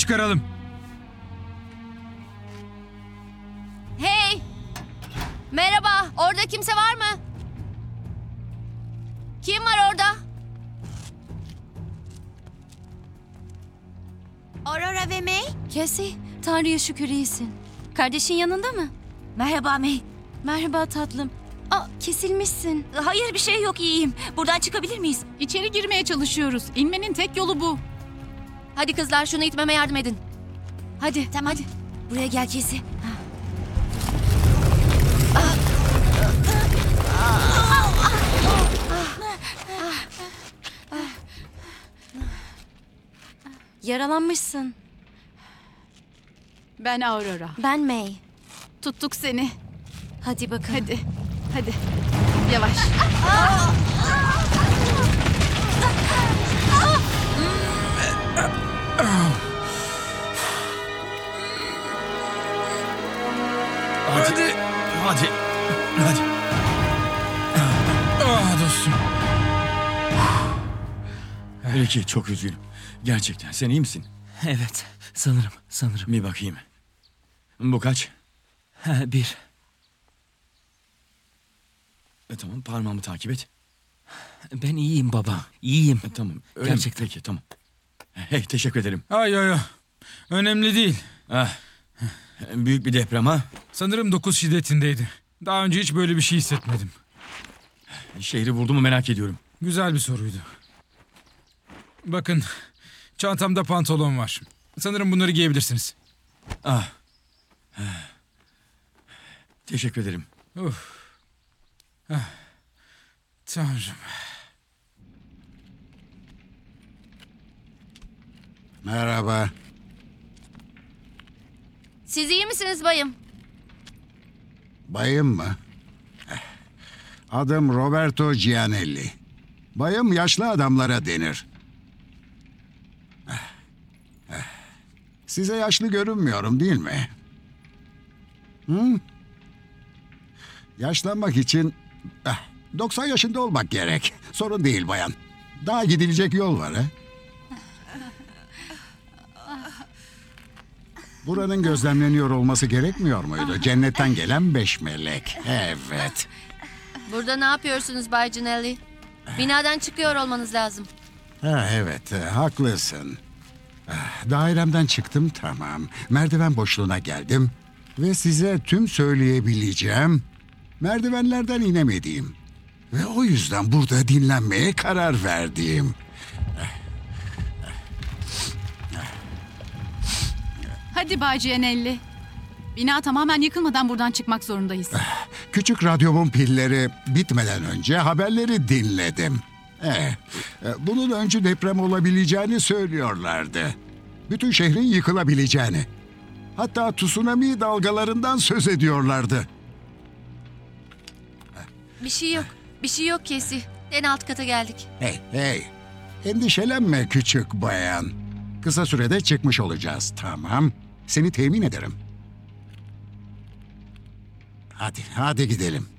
çıkaralım. Hey! Merhaba, orada kimse var mı? Kim var orada? Aurora ve May? Cassie, Tanrı'ya şükür iyisin. Kardeşin yanında mı? Merhaba May. Merhaba tatlım. Aa, kesilmişsin. Hayır bir şey yok iyiyim. Buradan çıkabilir miyiz? İçeri girmeye çalışıyoruz. İnmenin tek yolu bu. Hadi kızlar şunu itmeme yardım edin. Hadi, Tamam. hadi. Buraya gel Casey. Yaralanmışsın. Ben Aurora. Ben May. Tuttuk seni. Hadi bakalım. Hadi. Hadi. Yavaş. Hadi. Hadi. Hadi. Ah dostum. Ricky çok üzgünüm. Gerçekten sen iyi misin? Evet, sanırım. Bir bakayım. Bu kaç? Bir. Tamam parmağımı takip et. Ben iyiyim baba, iyiyim. Tamam öyle mi? Gerçekten. Peki tamam. Hey teşekkür ederim. Ay ay ay. Önemli değil. Ah, büyük bir deprem ha. Sanırım 9 şiddetindeydi. Daha önce hiç böyle bir şey hissetmedim. Şehri vurdu mu merak ediyorum. Güzel bir soruydu. Bakın, çantamda pantolon var. Sanırım bunları giyebilirsiniz. Ah. Teşekkür ederim. Tanrım. Merhaba. Siz iyi misiniz bayım? Bayım mı? Adım Roberto Gianelli. Bayım yaşlı adamlara denir. Size yaşlı görünmüyorum değil mi? Hı? Yaşlanmak için 90 yaşında olmak gerek. Sorun değil bayan. Daha gidilecek yol var ha. Buranın gözlemleniyor olması gerekmiyor muydu? Cennetten gelen 5 melek. Evet. Burada ne yapıyorsunuz Bay Ginelli? Binadan çıkıyor olmanız lazım. Ha, evet, haklısın. Dairemden çıktım tamam. Merdiven boşluğuna geldim. Ve size tüm söyleyebileceğim merdivenlerden inemediğim. Ve o yüzden burada dinlenmeye karar verdiğim. Hadi Bay Gianelli. Bina tamamen yıkılmadan buradan çıkmak zorundayız. Küçük radyomun pilleri bitmeden önce haberleri dinledim. Bunun öncü deprem olabileceğini söylüyorlardı. Bütün şehrin yıkılabileceğini. Hatta tsunami dalgalarından söz ediyorlardı. Bir şey yok. Bir şey yok Casey. En alt kata geldik. Hey. Endişelenme küçük bayan. Kısa sürede çıkmış olacağız, tamam. Seni temin ederim. Hadi gidelim.